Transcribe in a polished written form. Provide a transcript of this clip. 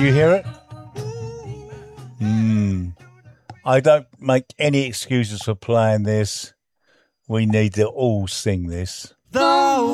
Do you hear it? I don't make any excuses for playing this. We need to all sing this. The